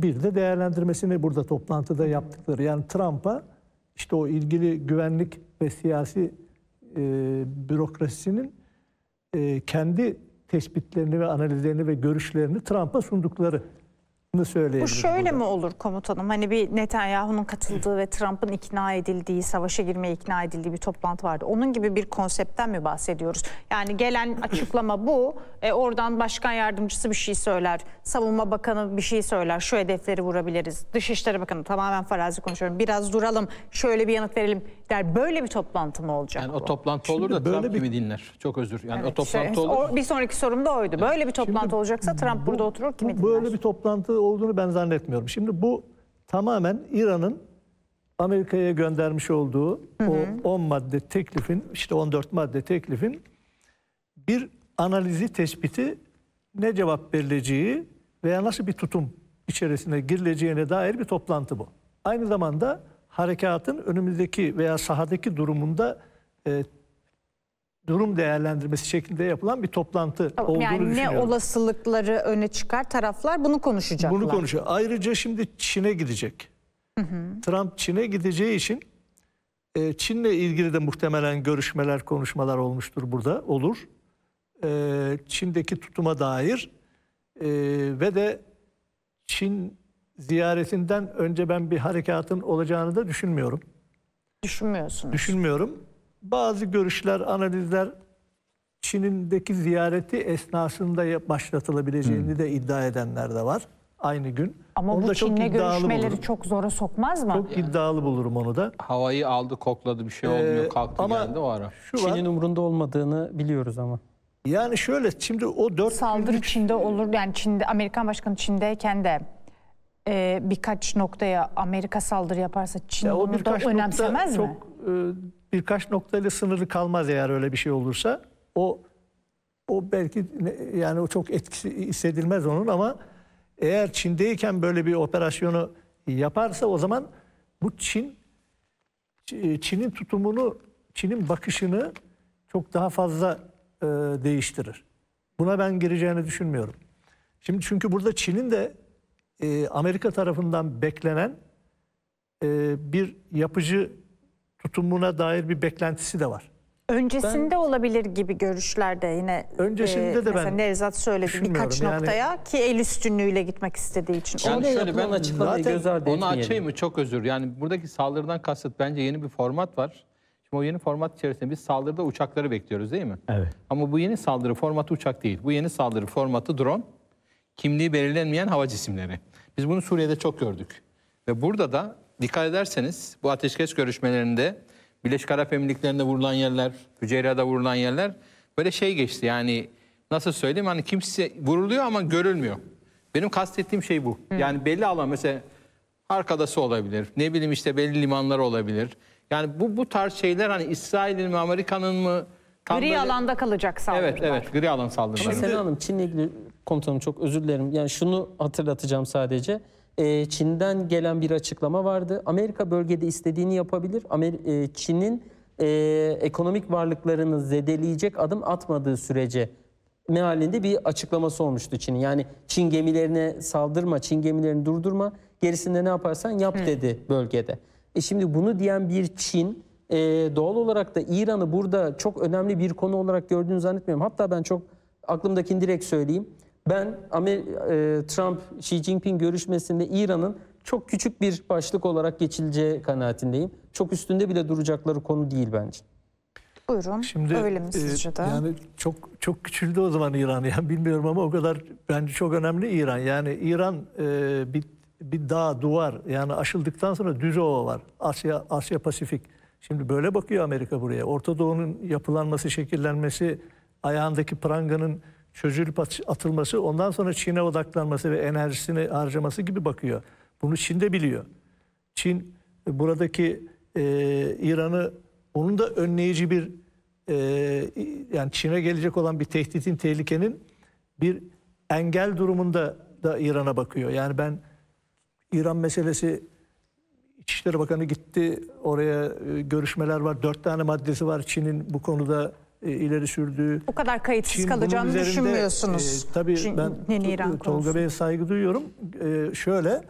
bir de değerlendirmesini burada toplantıda yaptıkları. Yani Trump'a işte o ilgili güvenlik ve siyasi bürokrasisinin kendi tespitlerini ve analizlerini ve görüşlerini Trump'a sunduklarını söyleyebiliriz. Bu şöyle burada mi olur komutanım? Hani bir Netanyahu'nun katıldığı ve Trump'ın ikna edildiği, savaşa girmeye ikna edildiği bir toplantı vardı. Onun gibi bir konseptten mi bahsediyoruz? Yani gelen açıklama bu. Oradan başkan yardımcısı bir şey söyler. Savunma Bakanı bir şey söyler. Şu hedefleri vurabiliriz. Dışişleri Bakanı, tamamen farazi konuşuyorum, biraz duralım, şöyle bir yanıt verelim der. Böyle bir toplantı mı olacak? Yani bu? o toplantı olur da Trump kimi dinler? Çok özür. Yani Evet, o toplantı olur. Bir sonraki sorum da oydu. Böyle bir toplantı olacaksa Trump burada oturur, kimi dinler? Böyle bir toplantı olduğunu ben zannetmiyorum. Şimdi bu tamamen İran'ın Amerika'ya göndermiş olduğu o 10 madde teklifin, işte 14 madde teklifin bir analizi, tespiti, ne cevap verileceği veya nasıl bir tutum içerisine girileceğine dair bir toplantı bu. Aynı zamanda harekatın önümüzdeki veya sahadaki durumunda durum değerlendirmesi şeklinde yapılan bir toplantı olduğunu yani düşünüyorum. ne olasılıkları öne çıkar, taraflar bunu konuşacaklar. Bunu konuşuyor. Ayrıca şimdi Çin'e gidecek. Trump Çin'e gideceği için Çin'le ilgili de muhtemelen görüşmeler, konuşmalar olmuştur burada. Olur. Çin'deki tutuma dair ve de Çin ziyaretinden önce ben bir harekatın olacağını da düşünmüyorum. Düşünmüyorsunuz. Düşünmüyorum. Bazı görüşler, analizler Çin'indeki ziyareti esnasında başlatılabileceğini de iddia edenler de var. Aynı gün. Ama Onu bu da çok Çin'le iddialı görüşmeleri bulurum. çok zora sokmaz mı? Çok iddialı bulurum onu da. Havayı aldı, kokladı, bir şey olmuyor, kalktı ama geldi o ara. Şu var, Çin'in umurunda olmadığını biliyoruz ama. yani şöyle şimdi o 4 Saldırı Çin'de olur. Yani Çin'de, Amerikan Başkanı Çin'deyken de birkaç noktaya Amerika saldırı yaparsa Çin o bunu da birkaç önemsemez nokta mi? birkaç noktayla sınırlı kalmaz eğer öyle bir şey olursa. O belki yani o çok etkisi hissedilmez onun, ama eğer Çin'deyken böyle bir operasyonu yaparsa o zaman bu Çin'in tutumunu, Çin'in bakışını çok daha fazla değiştirir. Buna ben gireceğini düşünmüyorum. Şimdi çünkü burada Çin'in de Amerika tarafından beklenen bir yapıcı tutumuna dair bir beklentisi de var. Öncesinde olabilir gibi görüşlerde yine. Öncesinde de mesela ben Nevzat söyledi birkaç düşünmüyorum. noktaya ki el üstünlüğüyle gitmek istediği için. Yani Orada şöyle, yapılan ben açıklamayı zaten göz ardı onu etmeyelim. açayım mı? Çok özür. Yani buradaki saldırıdan kasıt bence yeni bir format var. Şimdi o yeni format içerisinde biz saldırıda uçakları bekliyoruz değil mi? Evet. Ama bu yeni saldırı formatı uçak değil. Bu yeni saldırı formatı drone, kimliği belirlenmeyen hava cisimleri. Biz bunu Suriye'de çok gördük. Ve burada da dikkat ederseniz bu ateşkes görüşmelerinde Birleşik Arap Emirlikleri'nde vurulan yerler, Füceyra'da vurulan yerler böyle şey geçti. Yani nasıl söyleyeyim, hani kimse vuruluyor ama görülmüyor. Benim kastettiğim şey bu. Yani belli alan, mesela Harkadası olabilir, ne bileyim işte belli limanlar olabilir. Yani bu tarz şeyler hani İsrail'in mi Amerika'nın mı? Gri alanda kalacak saldırılar. Evet, gri alan saldırıları. Ama Sena Hanım, Çin'le ilgili komutanım çok özür dilerim. Yani şunu hatırlatacağım sadece. Çin'den gelen bir açıklama vardı. Amerika bölgede istediğini yapabilir. Çin'in ekonomik varlıklarını zedeleyecek adım atmadığı sürece mealinde bir açıklaması olmuştu Çin'in. Yani Çin gemilerine saldırma, Çin gemilerini durdurma, gerisinde ne yaparsan yap dedi bölgede. Şimdi bunu diyen bir Çin doğal olarak da İran'ı burada çok önemli bir konu olarak gördüğünü zannetmiyorum. Hatta ben çok aklımdakini direkt söyleyeyim. Ben Trump-Xi Jinping görüşmesinde İran'ın çok küçük bir başlık olarak geçileceği kanaatindeyim. Çok üstünde bile duracakları konu değil bence. Buyurun. Şimdi öyle mi sizce de? yani çok küçüldü o zaman İran, yani bilmiyorum ama o kadar bence çok önemli İran. Yani İran bir dağ, duvar, yani aşıldıktan sonra düz ova var. Asya Pasifik. Şimdi böyle bakıyor Amerika buraya. Orta Doğu'nun yapılanması, şekillenmesi, ayağındaki pranganın çözülüp atılması, ondan sonra Çin'e odaklanması ve enerjisini harcaması gibi bakıyor. Bunu Çin de biliyor. Çin buradaki İran'ı, onun da önleyici bir yani Çin'e gelecek olan bir tehditin, tehlikenin bir engel durumunda da İran'a bakıyor. Yani ben İran meselesi, İçişleri Bakanı gitti oraya, görüşmeler var. 4 tane maddesi var Çin'in bu konuda ileri sürdüğü. Bu kadar kayıtsız Çin kalacağını bunun üzerinde, düşünmüyorsunuz. tabii ben İran Tolga Bey'e saygı duyuyorum. Şöyle,